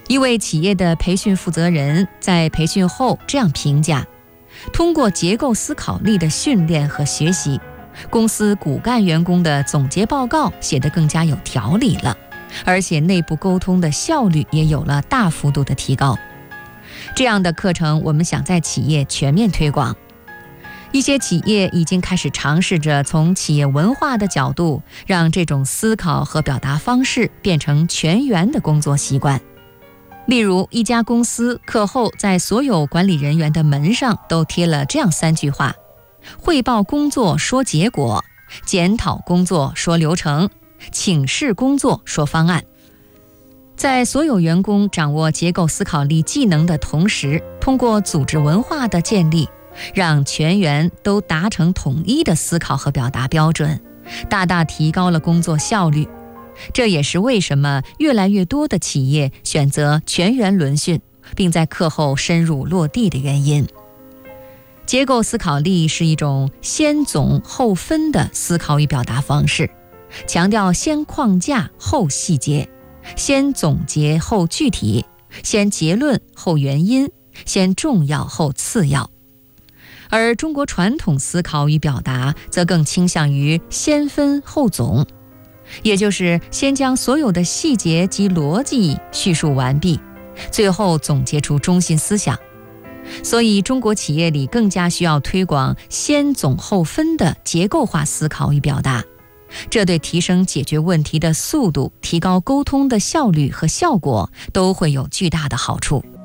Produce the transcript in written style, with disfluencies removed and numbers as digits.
一位企业的培训负责人在培训后这样评价：通过结构思考力的训练和学习，公司骨干员工的总结报告写得更加有条理了，而且内部沟通的效率也有了大幅度的提高。这样的课程我们想在企业全面推广。一些企业已经开始尝试着从企业文化的角度，让这种思考和表达方式变成全员的工作习惯。例如，一家公司课后在所有管理人员的门上都贴了这样3句话：汇报工作说结果，检讨工作说流程，请示工作说方案。在所有员工掌握结构思考力技能的同时，通过组织文化的建立，让全员都达成统一的思考和表达标准，大大提高了工作效率。这也是为什么越来越多的企业选择全员轮训，并在课后深入落地的原因。结构思考力是一种先总后分的思考与表达方式，强调先框架后细节，先总结后具体，先结论后原因，先重要后次要。而中国传统思考与表达则更倾向于先分后总，也就是先将所有的细节及逻辑叙述完毕，最后总结出中心思想。所以中国企业里更加需要推广先总后分的结构化思考与表达，这对提升解决问题的速度、提高沟通的效率和效果都会有巨大的好处。